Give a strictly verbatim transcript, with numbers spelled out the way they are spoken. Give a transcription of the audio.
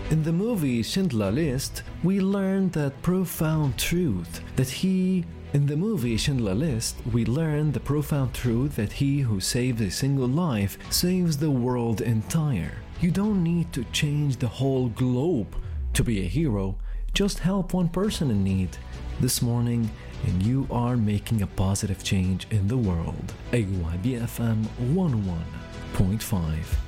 In the movie Schindler's List, we learn that profound truth that he In the movie Schindler's List, we learn the profound truth that he who saves a single life saves the world entire. You don't need to change the whole globe to be a hero, just help one person in need this morning and you are making a positive change in the world. A Y B F M one oh one point five